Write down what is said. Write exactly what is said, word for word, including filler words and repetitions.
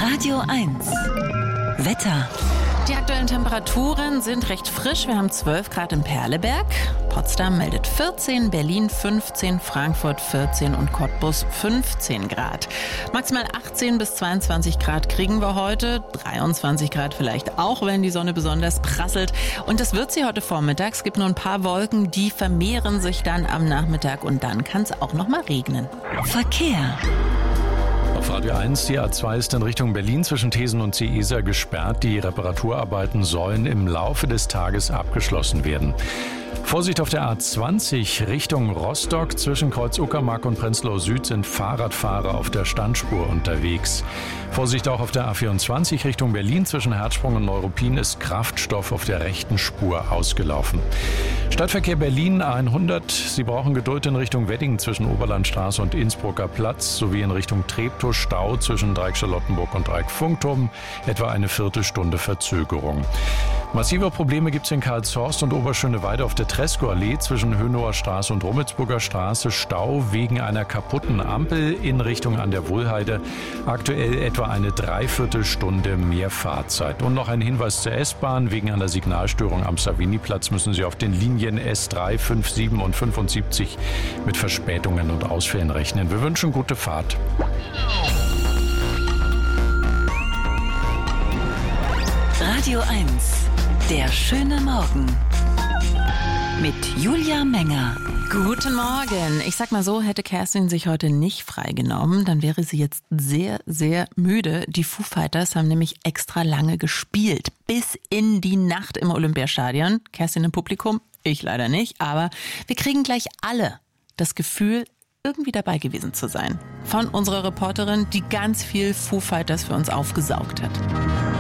Radio eins. Wetter. Die aktuellen Temperaturen sind recht frisch. Wir haben zwölf Grad im Perleberg. Potsdam meldet vierzehn, Berlin fünfzehn, Frankfurt vierzehn und Cottbus fünfzehn Grad. Maximal achtzehn bis zweiundzwanzig Grad kriegen wir heute. dreiundzwanzig Grad vielleicht auch, wenn die Sonne besonders prasselt. Und das wird sie heute Vormittag. Es gibt nur ein paar Wolken, die vermehren sich dann am Nachmittag und dann kann es auch noch mal regnen. Verkehr. Auf Radio eins, die A zwei ist in Richtung Berlin zwischen Thesen und Seeser gesperrt. Die Reparaturarbeiten sollen im Laufe des Tages abgeschlossen werden. Vorsicht auf der A zwanzig Richtung Rostock. Zwischen Kreuz Uckermark und Prenzlau Süd sind Fahrradfahrer auf der Standspur unterwegs. Vorsicht auch auf der A vierundzwanzig Richtung Berlin. Zwischen Herzsprung und Neuruppin ist Kraftstoff auf der rechten Spur ausgelaufen. Stadtverkehr Berlin A hundert. Sie brauchen Geduld in Richtung Wedding zwischen Oberlandstraße und Innsbrucker Platz sowie in Richtung Treptow Stau zwischen Dreieck Charlottenburg und Dreieck Funkturm. Etwa eine Viertelstunde Verzögerung. Massive Probleme gibt es in Karlshorst und Oberschöneweide auf der Tresco-Allee zwischen Hönower Straße und Rummelsburger Straße. Stau wegen einer kaputten Ampel in Richtung an der Wohlheide. Aktuell etwa eine Dreiviertelstunde mehr Fahrzeit. Und noch ein Hinweis zur S-Bahn. Wegen einer Signalstörung am Saviniplatz müssen Sie auf den Linien S drei, fünf, sieben und fünfundsiebzig mit Verspätungen und Ausfällen rechnen. Wir wünschen gute Fahrt. Radio eins. Der schöne Morgen. Mit Julia Menger. Guten Morgen. Ich sag mal so, hätte Kerstin sich heute nicht freigenommen, dann wäre sie jetzt sehr, sehr müde. Die Foo Fighters haben nämlich extra lange gespielt. Bis in die Nacht im Olympiastadion. Kerstin im Publikum, ich leider nicht. Aber wir kriegen gleich alle das Gefühl, irgendwie dabei gewesen zu sein. Von unserer Reporterin, die ganz viel Foo Fighters für uns aufgesaugt hat.